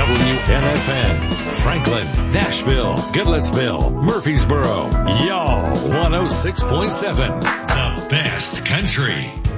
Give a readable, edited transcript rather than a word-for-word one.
WNFN, Franklin, Nashville, Goodlettsville, Murfreesboro, y'all 106.7, the best country.